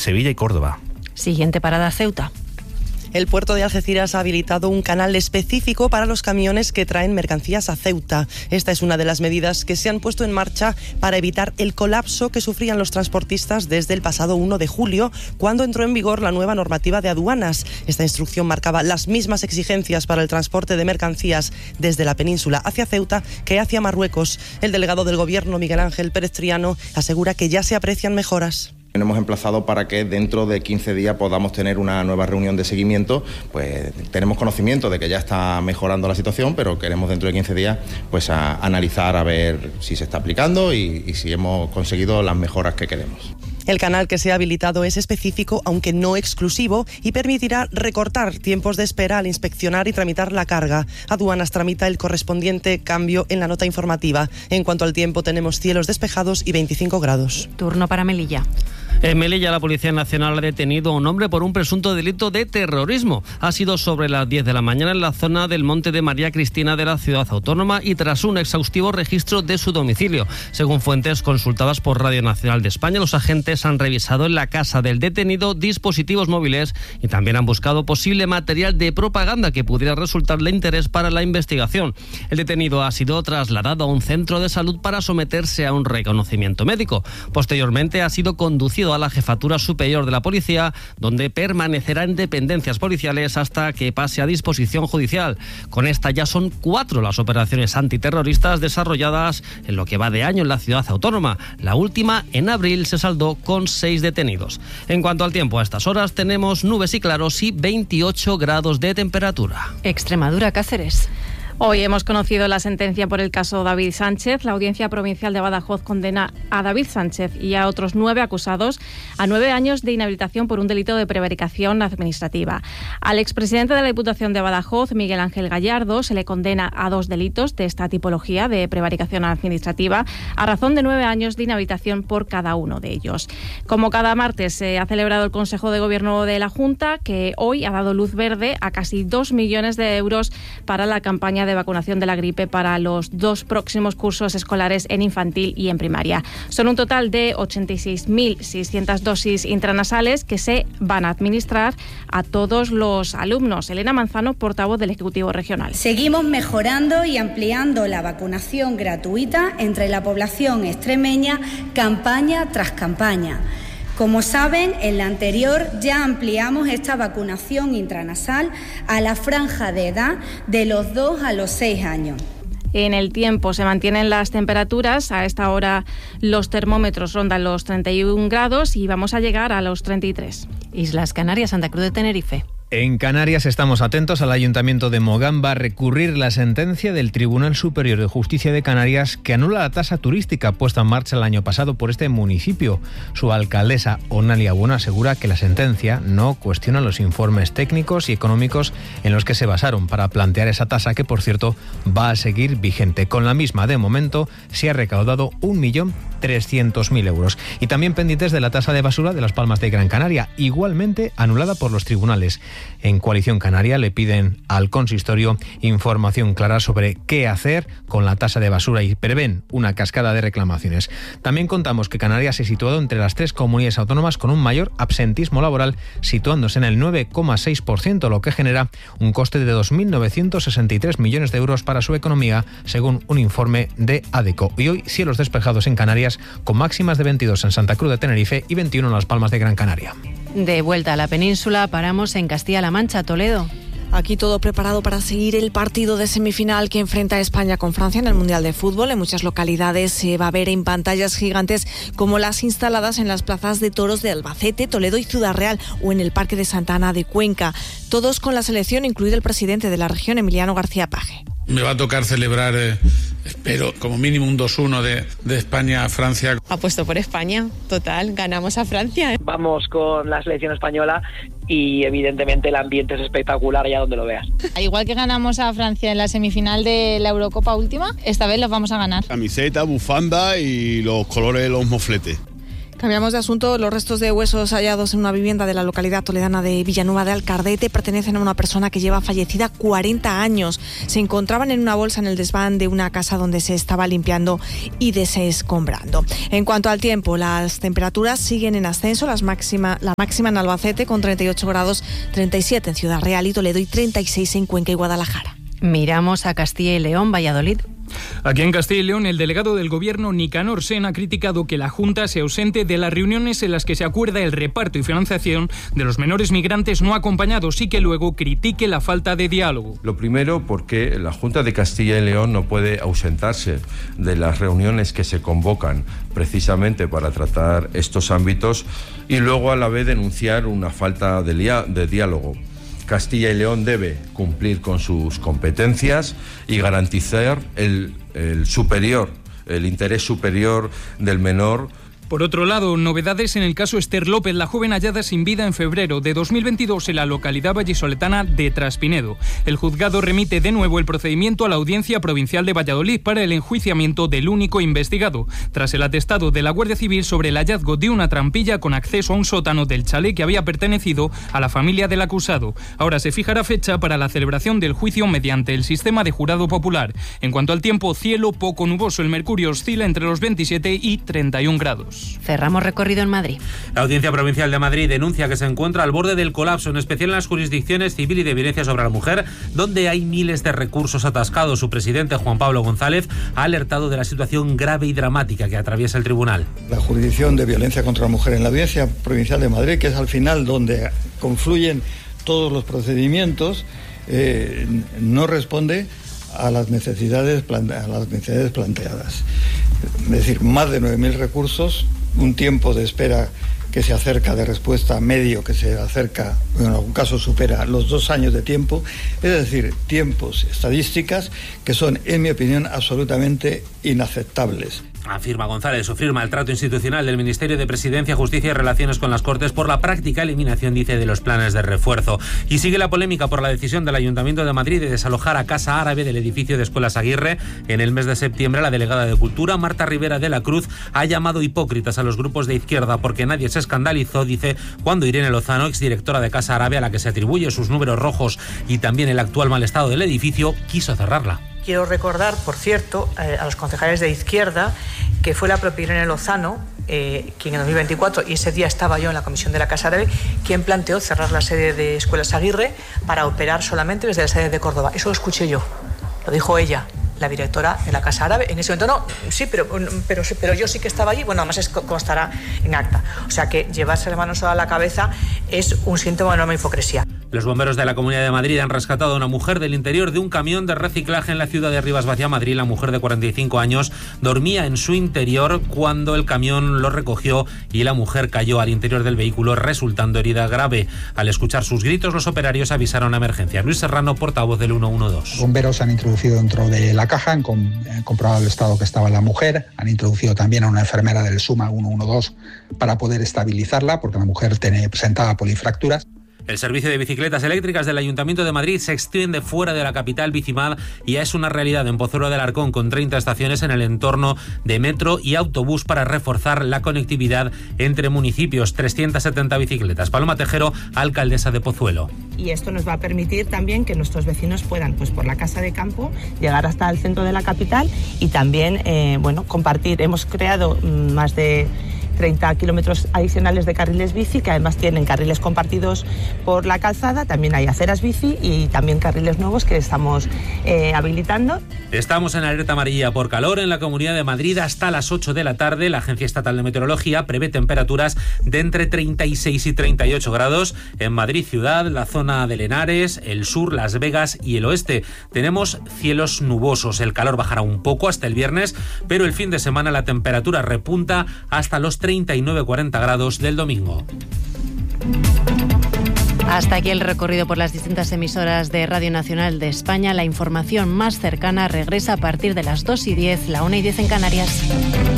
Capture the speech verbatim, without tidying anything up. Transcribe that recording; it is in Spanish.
Sevilla y Córdoba. Siguiente parada, Ceuta. El puerto de Algeciras ha habilitado un canal específico para los camiones que traen mercancías a Ceuta. Esta es una de las medidas que se han puesto en marcha para evitar el colapso que sufrían los transportistas desde el pasado uno de julio, cuando entró en vigor la nueva normativa de aduanas. Esta instrucción marcaba las mismas exigencias para el transporte de mercancías desde la península hacia Ceuta que hacia Marruecos. El delegado del Gobierno, Miguel Ángel Pérez Triano, asegura que ya se aprecian mejoras. Hemos emplazado para que dentro de quince días podamos tener una nueva reunión de seguimiento. Pues tenemos conocimiento de que ya está mejorando la situación, pero queremos dentro de quince días pues a analizar a ver si se está aplicando y, y si hemos conseguido las mejoras que queremos. El canal que se ha habilitado es específico, aunque no exclusivo, y permitirá recortar tiempos de espera al inspeccionar y tramitar la carga. Aduanas tramita el correspondiente cambio en la nota informativa. En cuanto al tiempo, tenemos cielos despejados y veinticinco grados. Turno para Melilla. En Melilla, la Policía Nacional ha detenido a un hombre por un presunto delito de terrorismo. Ha sido sobre las diez de la mañana en la zona del Monte de María Cristina de la ciudad autónoma y tras un exhaustivo registro de su domicilio. Según fuentes consultadas por Radio Nacional de España, los agentes han revisado en la casa del detenido dispositivos móviles y también han buscado posible material de propaganda que pudiera resultar de interés para la investigación. El detenido ha sido trasladado a un centro de salud para someterse a un reconocimiento médico. Posteriormente ha sido conducido a la Jefatura Superior de la Policía, donde permanecerá en dependencias policiales hasta que pase a disposición judicial. Con esta ya son cuatro las operaciones antiterroristas desarrolladas en lo que va de año en la ciudad autónoma. La última, en abril, se saldó con seis detenidos. En cuanto al tiempo, a estas horas tenemos nubes y claros y veintiocho grados de temperatura. Extremadura, Cáceres. Hoy hemos conocido la sentencia por el caso David Sánchez. La Audiencia Provincial de Badajoz condena a David Sánchez y a otros nueve acusados a nueve años de inhabilitación por un delito de prevaricación administrativa. Al expresidente de la Diputación de Badajoz, Miguel Ángel Gallardo, se le condena a dos delitos de esta tipología de prevaricación administrativa a razón de nueve años de inhabilitación por cada uno de ellos. Como cada martes se ha celebrado el Consejo de Gobierno de la Junta, que hoy ha dado luz verde a casi dos millones de euros para la campaña de vacunación de la gripe para los dos próximos cursos escolares en infantil y en primaria. Son un total de ochenta y seis mil seiscientas dosis intranasales que se van a administrar a todos los alumnos. Elena Manzano, portavoz del Ejecutivo Regional. Seguimos mejorando y ampliando la vacunación gratuita entre la población extremeña campaña tras campaña. Como saben, en la anterior ya ampliamos esta vacunación intranasal a la franja de edad de los dos a los seis años. En el tiempo se mantienen las temperaturas. A esta hora los termómetros rondan los treinta y un grados y vamos a llegar a los treinta y tres. Islas Canarias, Santa Cruz de Tenerife. En Canarias estamos atentos al Ayuntamiento de Mogán va a recurrir la sentencia del Tribunal Superior de Justicia de Canarias que anula la tasa turística puesta en marcha el año pasado por este municipio. Su alcaldesa, Onalia Bueno, asegura que la sentencia no cuestiona los informes técnicos y económicos en los que se basaron para plantear esa tasa que, por cierto, va a seguir vigente. Con la misma, de momento, se ha recaudado un millón trescientos mil euros. Y también pendientes de la tasa de basura de Las Palmas de Gran Canaria, igualmente anulada por los tribunales. En Coalición Canaria le piden al consistorio información clara sobre qué hacer con la tasa de basura y prevén una cascada de reclamaciones. También contamos que Canarias se ha situado entre las tres comunidades autónomas con un mayor absentismo laboral, situándose en el nueve coma seis por ciento, lo que genera un coste de dos mil novecientos sesenta y tres millones de euros para su economía, según un informe de ADECO. Y hoy cielos despejados en Canarias, con máximas de veintidós en Santa Cruz de Tenerife y veintiuno en Las Palmas de Gran Canaria. De vuelta a la península, paramos en Castilla-La Mancha, Toledo. Aquí todo preparado para seguir el partido de semifinal que enfrenta a España con Francia en el Mundial de Fútbol. En muchas localidades se va a ver en pantallas gigantes como las instaladas en las plazas de toros de Albacete, Toledo y Ciudad Real o en el Parque de Santa Ana de Cuenca. Todos con la selección, incluido el presidente de la región, Emiliano García Paje. Me va a tocar celebrar, eh, espero, como mínimo un dos uno de, de España a Francia. Apuesto por España, total, ganamos a Francia. ¿eh? Vamos con la selección española y evidentemente el ambiente es espectacular allá donde lo veas. Igual que ganamos a Francia en la semifinal de la Eurocopa última, esta vez los vamos a ganar. Camiseta, bufanda y los colores de los mofletes. Cambiamos de asunto. Los restos de huesos hallados en una vivienda de la localidad toledana de Villanueva de Alcardete pertenecen a una persona que lleva fallecida cuarenta años. Se encontraban en una bolsa en el desván de una casa donde se estaba limpiando y desescombrando. En cuanto al tiempo, las temperaturas siguen en ascenso. Las máxima, la máxima en Albacete con treinta y ocho grados, treinta y siete en Ciudad Real y Toledo y treinta y seis en Cuenca y Guadalajara. Miramos a Castilla y León, Valladolid. Aquí en Castilla y León, el delegado del Gobierno, Nicanor Sen, ha criticado que la Junta se ausente de las reuniones en las que se acuerda el reparto y financiación de los menores migrantes no acompañados y que luego critique la falta de diálogo. Lo primero, porque la Junta de Castilla y León no puede ausentarse de las reuniones que se convocan precisamente para tratar estos ámbitos y luego a la vez denunciar una falta de, lia- de diálogo. Castilla y León debe cumplir con sus competencias y garantizar el, el superior, el interés superior del menor. Por otro lado, novedades en el caso Esther López, la joven hallada sin vida en febrero de dos mil veintidós en la localidad vallisoletana de Traspinedo. El juzgado remite de nuevo el procedimiento a la Audiencia Provincial de Valladolid para el enjuiciamiento del único investigado, tras el atestado de la Guardia Civil sobre el hallazgo de una trampilla con acceso a un sótano del chalet que había pertenecido a la familia del acusado. Ahora se fijará fecha para la celebración del juicio mediante el sistema de jurado popular. En cuanto al tiempo, cielo poco nuboso. El mercurio oscila entre los veintisiete y treinta y un grados. Cerramos recorrido en Madrid. La Audiencia Provincial de Madrid denuncia que se encuentra al borde del colapso, en especial en las jurisdicciones civil y de violencia sobre la mujer, donde hay miles de recursos atascados. Su presidente, Juan Pablo González, ha alertado de la situación grave y dramática que atraviesa el tribunal. La jurisdicción de violencia contra la mujer en la Audiencia Provincial de Madrid, que es al final donde confluyen todos los procedimientos, eh, no responde a las necesidades plante- a las necesidades planteadas. Es decir, más de nueve mil recursos, un tiempo de espera que se acerca de respuesta medio, que se acerca, en algún caso supera los dos años de tiempo, es decir, tiempos, estadísticas que son, en mi opinión, absolutamente inaceptables. Afirma González, o firma el trato institucional del Ministerio de Presidencia, Justicia y Relaciones con las Cortes por la práctica eliminación, dice, de los planes de refuerzo. Y sigue la polémica por la decisión del Ayuntamiento de Madrid de desalojar a Casa Árabe del edificio de Escuelas Aguirre. En el mes de septiembre, la delegada de Cultura, Marta Rivera de la Cruz, ha llamado hipócritas a los grupos de izquierda porque nadie se escandalizó, dice, cuando Irene Lozano, exdirectora de Casa Árabe, a la que se atribuye sus números rojos y también el actual mal estado del edificio, quiso cerrarla. Quiero recordar, por cierto, eh, a los concejales de izquierda que fue la propia Irene Lozano, eh, quien en dos mil veinticuatro, y ese día estaba yo en la comisión de la Casa Árabe, quien planteó cerrar la sede de Escuelas Aguirre para operar solamente desde la sede de Córdoba. Eso lo escuché yo, lo dijo ella, la directora de la Casa Árabe. En ese momento no, sí, pero, pero, pero yo sí que estaba allí. Bueno, además es, constará en acta. O sea que llevarse las manos a la cabeza es un síntoma de enorme hipocresía. Los bomberos de la Comunidad de Madrid han rescatado a una mujer del interior de un camión de reciclaje en la ciudad de Rivas Vacia, Madrid. La mujer de cuarenta y cinco años dormía en su interior cuando el camión lo recogió y la mujer cayó al interior del vehículo, resultando herida grave. Al escuchar sus gritos, los operarios avisaron a emergencia. Luis Serrano, portavoz del ciento doce. Los bomberos se han introducido dentro de la caja, han, com- han comprobado el estado que estaba la mujer, han introducido también a una enfermera del SUMA ciento doce para poder estabilizarla, porque la mujer tenía, presentaba polifracturas. El servicio de bicicletas eléctricas del Ayuntamiento de Madrid se extiende fuera de la capital Bicimad y ya es una realidad en Pozuelo del Arcón, con treinta estaciones en el entorno de metro y autobús para reforzar la conectividad entre municipios. trescientas setenta bicicletas. Paloma Tejero, alcaldesa de Pozuelo. Y esto nos va a permitir también que nuestros vecinos puedan, pues por la casa de campo, llegar hasta el centro de la capital y también, eh, bueno, compartir. Hemos creado mm, más de treinta kilómetros adicionales de carriles bici, que además tienen carriles compartidos por la calzada, también hay aceras bici y también carriles nuevos que estamos eh, habilitando. Estamos en alerta amarilla por calor en la Comunidad de Madrid hasta las ocho de la tarde. La Agencia Estatal de Meteorología prevé temperaturas de entre treinta y seis y treinta y ocho grados en Madrid ciudad, la zona de Henares, el sur, Las Vegas y el oeste. Tenemos cielos nubosos. El calor bajará un poco hasta el viernes, pero el fin de semana la temperatura repunta hasta los treinta y nueve a cuarenta grados del domingo. Hasta aquí el recorrido por las distintas emisoras de Radio Nacional de España. La información más cercana regresa a partir de las dos y diez, la una y diez en Canarias.